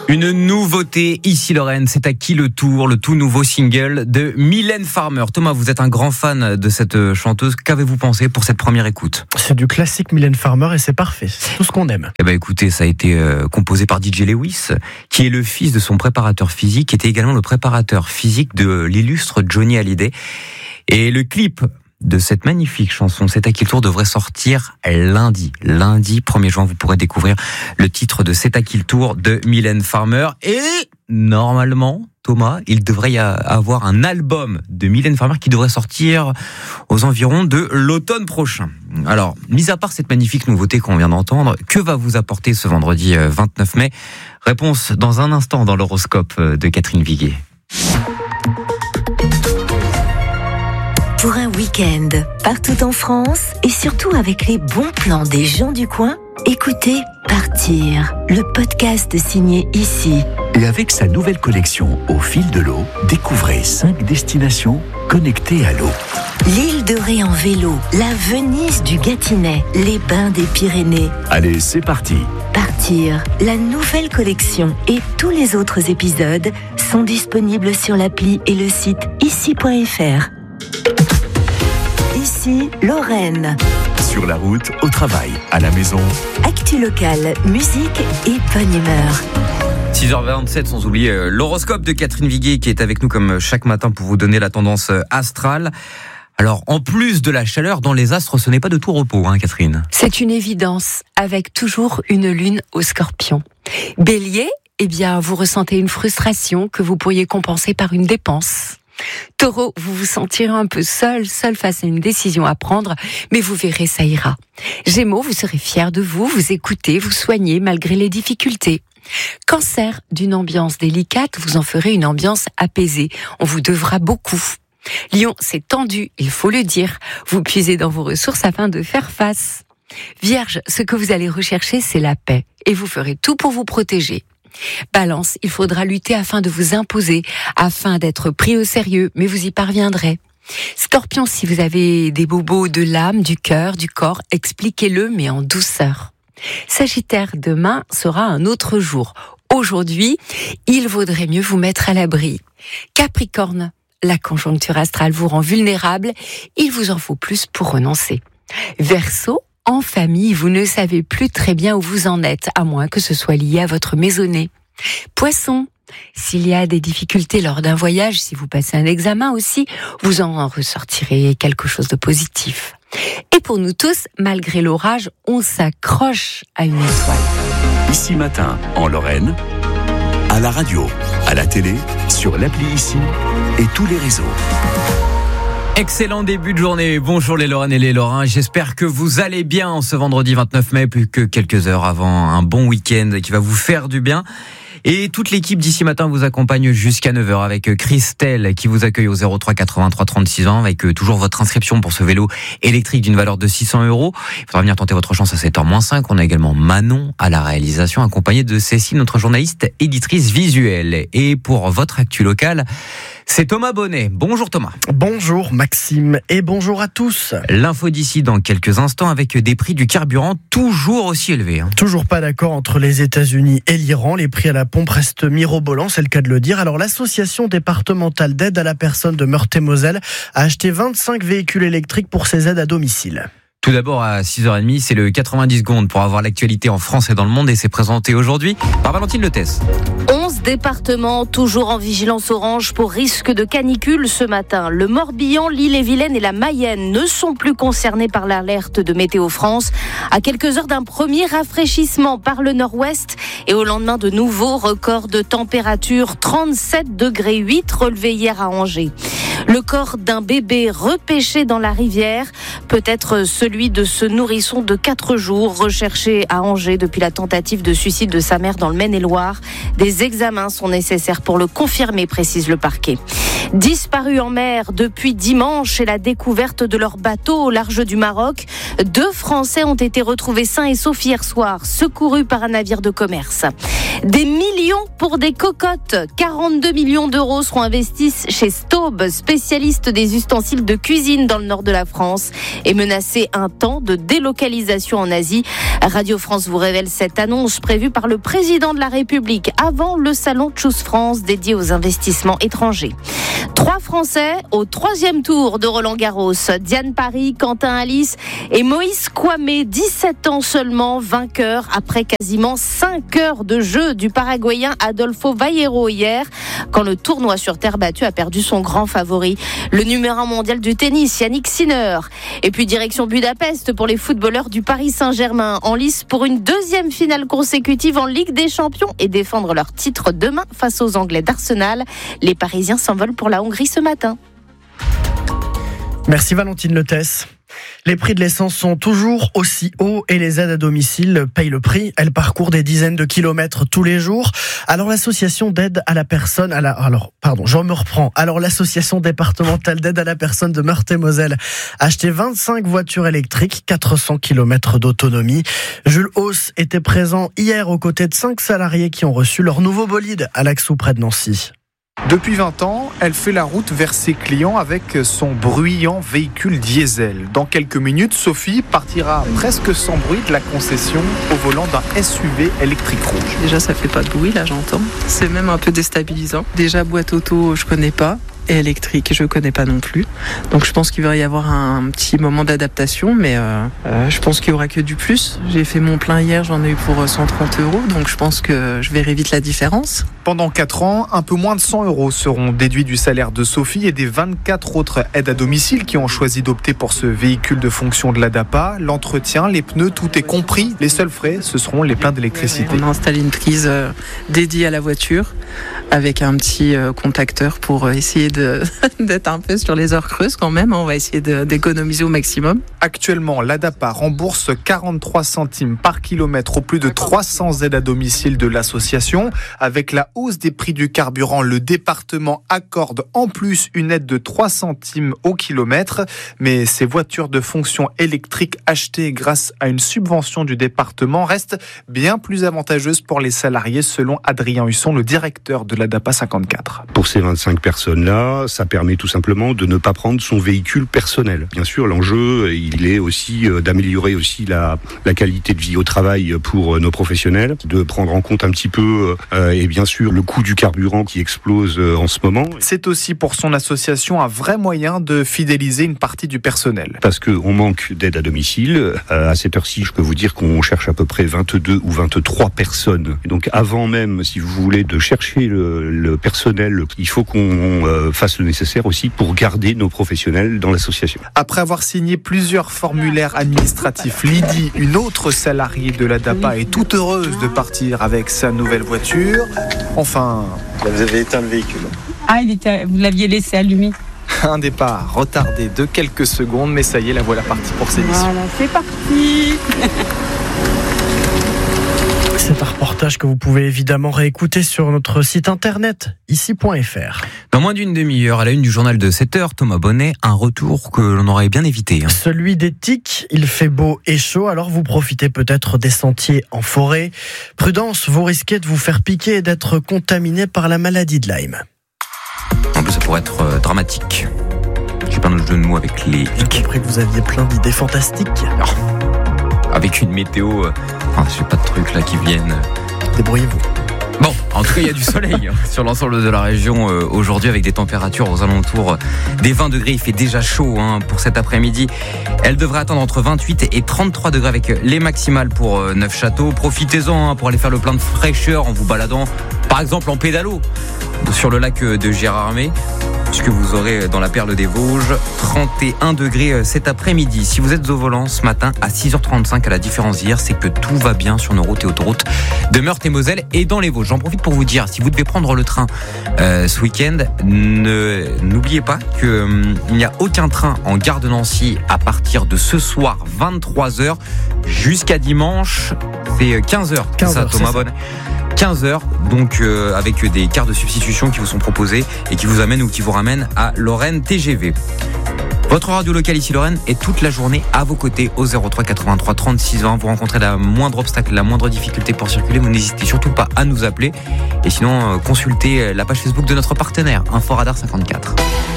Une nouveauté ici Lorraine, c'est à qui le tour, le tout nouveau single de Mylène Farmer. Thomas, vous êtes un grand fan de cette chanteuse. Qu'avez-vous pensé pour cette première écoute ? C'est du classique Mylène Farmer et c'est parfait, c'est tout ce qu'on aime. Eh ben écoutez, ça a été composé par DJ Lewis, qui est le fils de son préparateur physique, qui était également le préparateur physique de l'illustre Johnny Hallyday. Et le clip de cette magnifique chanson, C'est à qui le tour, devrait sortir lundi. Lundi 1er juin, vous pourrez découvrir le titre de C'est à qui le tour de Mylène Farmer. Et normalement, Thomas, il devrait y avoir un album de Mylène Farmer qui devrait sortir aux environs de l'automne prochain. Alors, mis à part cette magnifique nouveauté qu'on vient d'entendre, que va vous apporter ce vendredi 29 mai ? Réponse dans un instant dans l'horoscope de Catherine Viguier. Pour un week-end, partout en France et surtout avec les bons plans des gens du coin, écoutez Partir, le podcast signé Ici. Et avec sa nouvelle collection Au fil de l'eau, découvrez 5 destinations connectées à l'eau. L'île de Ré en vélo, la Venise du Gâtinais, les bains des Pyrénées. Allez, c'est parti. Partir, la nouvelle collection et tous les autres épisodes sont disponibles sur l'appli et le site ici.fr. Ici, Lorraine. Sur la route, au travail, à la maison. Actu locale, musique et bonne humeur. 6h27, sans oublier l'horoscope de Catherine Viguier qui est avec nous comme chaque matin pour vous donner la tendance astrale. Alors, en plus de la chaleur dans les astres, ce n'est pas de tout repos, hein, Catherine ? C'est une évidence, avec toujours une lune au Scorpion. Bélier, eh bien, vous ressentez une frustration que vous pourriez compenser par une dépense. Taureau, vous vous sentirez un peu seul face à une décision à prendre, mais vous verrez, ça ira. Gémeaux, vous serez fiers de vous écoutez, vous soignez malgré les difficultés. Cancer, d'une ambiance délicate, vous en ferez une ambiance apaisée. On vous devra beaucoup. Lion, c'est tendu, il faut le dire. Vous puisez dans vos ressources afin de faire face. Vierge, ce que vous allez rechercher, c'est la paix, et vous ferez tout pour vous protéger. Balance, il faudra lutter afin de vous imposer, afin d'être pris au sérieux, mais vous y parviendrez. Scorpion, si vous avez des bobos de l'âme, du cœur, du corps, expliquez-le, mais en douceur. Sagittaire, demain sera un autre jour. Aujourd'hui, il vaudrait mieux vous mettre à l'abri. Capricorne, la conjoncture astrale vous rend vulnérable, il vous en faut plus pour renoncer. Verseau, en famille, vous ne savez plus très bien où vous en êtes, à moins que ce soit lié à votre maisonnée. Poisson, s'il y a des difficultés lors d'un voyage, si vous passez un examen aussi, vous en ressortirez quelque chose de positif. Et pour nous tous, malgré l'orage, on s'accroche à une étoile. Ici matin, en Lorraine, à la radio, à la télé, sur l'appli Ici et tous les réseaux. Excellent début de journée. Bonjour les Lorraines et les Lorrains. J'espère que vous allez bien ce vendredi 29 mai, plus que quelques heures avant un bon week-end qui va vous faire du bien. Et toute l'équipe d'ici matin vous accompagne jusqu'à 9h avec Christelle qui vous accueille au 03 83 36 ans avec toujours votre inscription pour ce vélo électrique d'une valeur de 600 €. Il faudra venir tenter votre chance à 7h-5. On a également Manon à la réalisation accompagnée de Cécile, notre journaliste éditrice visuelle. Et pour votre actu locale, c'est Thomas Bonnet. Bonjour Thomas. Bonjour Maxime et bonjour à tous. L'info d'ici dans quelques instants avec des prix du carburant toujours aussi élevés. Toujours pas d'accord entre les États-Unis et l'Iran. Les prix à la pompe restent mirobolants, c'est le cas de le dire. Alors l'association départementale d'aide à la personne de Meurthe-et-Moselle a acheté 25 véhicules électriques pour ses aides à domicile. Tout d'abord à 6h30, c'est le 90 secondes pour avoir l'actualité en France et dans le monde et c'est présenté aujourd'hui par Valentine Letès. 11 départements toujours en vigilance orange pour risque de canicule ce matin. Le Morbihan, l'Ille-et-Vilaine et la Mayenne ne sont plus concernés par l'alerte de Météo France. À quelques heures d'un premier rafraîchissement par le nord-ouest et au lendemain de nouveaux records de température, 37,8 degrés relevés hier à Angers. Le corps d'un bébé repêché dans la rivière, peut-être celui de ce nourrisson de 4 jours recherché à Angers depuis la tentative de suicide de sa mère dans le Maine-et-Loire. Des examens sont nécessaires pour le confirmer, précise le parquet. Disparus en mer depuis dimanche et la découverte de leur bateau au large du Maroc, 2 Français ont été retrouvés sains et saufs hier soir, secourus par un navire de commerce. Des millions pour des cocottes. 42 millions d'euros seront investis chez Staub, spécialiste des ustensiles de cuisine dans le nord de la France, et menacé un temps de délocalisation en Asie. Radio France vous révèle cette annonce prévue par le président de la République avant le salon Choose France dédié aux investissements étrangers. 3 Français au 3e tour de Roland-Garros. Diane Paris, Quentin Alice et Moïse Kouamé, 17 ans seulement, vainqueur après quasiment 5 heures de jeu du Paraguayen Adolfo Vallejo hier, quand le tournoi sur terre battue a perdu son grand favori, le numéro 1 mondial du tennis, Yannick Sinner. Et puis direction Budapest pour les footballeurs du Paris Saint-Germain, en lice pour une 2e finale consécutive en Ligue des Champions et défendre leur titre demain face aux Anglais d'Arsenal. Les Parisiens s'envolent pour la Hongrie ce matin. Merci Valentine Letès. Les prix de l'essence sont toujours aussi hauts et les aides à domicile payent le prix. Elles parcourent des dizaines de kilomètres tous les jours. Alors l'association d'aide à la personne, l'association départementale d'aide à la personne de Meurthe-et-Moselle a acheté 25 voitures électriques, 400 km d'autonomie. Jules Hauss était présent hier aux côtés de 5 salariés qui ont reçu leur nouveau bolide à Laxou près de Nancy. Depuis 20 ans, elle fait la route vers ses clients avec son bruyant véhicule diesel. Dans quelques minutes, Sophie partira presque sans bruit de la concession au volant d'un SUV électrique rouge. Déjà, ça fait pas de bruit, là j'entends. C'est même un peu déstabilisant. Déjà, boîte auto, je connais pas. Et électrique, je connais pas non plus. Donc je pense qu'il va y avoir un petit moment d'adaptation, mais je pense qu'il y aura que du plus. J'ai fait mon plein hier, j'en ai eu pour 130 €, donc je pense que je verrai vite la différence. Pendant 4 ans, un peu moins de 100 € seront déduits du salaire de Sophie et des 24 autres aides à domicile qui ont choisi d'opter pour ce véhicule de fonction de l'ADAPA. L'entretien, les pneus, tout est compris. Les seuls frais, ce seront les pleins d'électricité. On a installé une prise dédiée à la voiture avec un petit contacteur pour essayer d'être un peu sur les heures creuses quand même. On va essayer d'économiser au maximum. Actuellement, l'ADAPA rembourse 43 centimes par kilomètre aux plus de 300 aides à domicile de l'association. Avec la hausse des prix du carburant, le département accorde en plus une aide de 3 centimes au kilomètre. Mais ces voitures de fonction électrique achetées grâce à une subvention du département restent bien plus avantageuses pour les salariés, selon Adrien Husson, le directeur de l'ADAPA 54. Pour ces 25 personnes-là, ça permet tout simplement de ne pas prendre son véhicule personnel. Bien sûr, l'enjeu, il est aussi d'améliorer aussi la qualité de vie au travail pour nos professionnels, de prendre en compte un petit peu, et bien sûr, le coût du carburant qui explose en ce moment. C'est aussi pour son association un vrai moyen de fidéliser une partie du personnel. Parce qu'on manque d'aide à domicile. À cette heure-ci, je peux vous dire qu'on cherche à peu près 22 ou 23 personnes. Et donc avant même, si vous voulez, de chercher le personnel, il faut qu'on fasse le nécessaire aussi pour garder nos professionnels dans l'association. Après avoir signé plusieurs formulaires administratifs, Lydie, une autre salariée de l'ADAPA, est toute heureuse de partir avec sa nouvelle voiture. Enfin... Vous avez éteint le véhicule. Ah, vous l'aviez laissé allumé. Un départ retardé de quelques secondes, mais ça y est, la voilà partie pour ses missions. Voilà, c'est parti. C'est un reportage que vous pouvez évidemment réécouter sur notre site internet, ici.fr. Dans moins d'une demi-heure, à la une du journal de 7h, Thomas Bonnet, un retour que l'on aurait bien évité. Celui des tiques, il fait beau et chaud, alors vous profitez peut-être des sentiers en forêt. Prudence, vous risquez de vous faire piquer et d'être contaminé par la maladie de Lyme. En plus, ça pourrait être dramatique. J'ai pas un autre jeu de mots avec les tiques. J'ai compris que vous aviez plein d'idées fantastiques. Alors, avec une météo... j'ai pas de trucs là qui viennent. Débrouillez-vous. Bon, en tout cas, il y a du soleil sur l'ensemble de la région aujourd'hui, avec des températures aux alentours des 20 degrés. Il fait déjà chaud pour cet après-midi. Elle devrait atteindre entre 28 et 33 degrés avec les maximales pour Neufchâteau. Profitez-en pour aller faire le plein de fraîcheur en vous baladant, par exemple en pédalo, sur le lac de Gérardmer, puisque vous aurez dans la perle des Vosges 31 degrés cet après-midi. Si vous êtes au volant ce matin à 6h35, à la différence d'hier, c'est que tout va bien sur nos routes et autoroutes de Meurthe-et-Moselle et dans les Vosges. J'en profite pour vous dire, si vous devez prendre le train ce week-end, n'oubliez pas qu'il n'y a aucun train en gare de Nancy à partir de ce soir 23h jusqu'à dimanche, c'est 15h. 15h, ça, Thomas Bonnet. 15h, donc avec des cartes de substitution qui vous sont proposées et qui vous amènent ou qui vous ramènent à Lorraine TGV. Votre radio locale ici Lorraine est toute la journée à vos côtés au 03 83 36 20. Vous rencontrez la moindre obstacle, la moindre difficulté pour circuler, vous n'hésitez surtout pas à nous appeler. Et sinon, consultez la page Facebook de notre partenaire, Inforadar 54.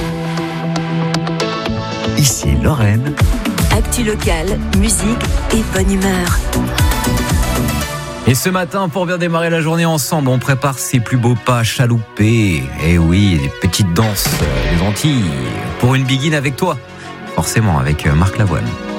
Ici Lorraine. Actu locale, musique et bonne humeur. Et ce matin, pour bien démarrer la journée ensemble, on prépare ses plus beaux pas chaloupés. Et oui, des petites danses des Antilles. Pour une biguine avec toi, forcément avec Marc Lavoine.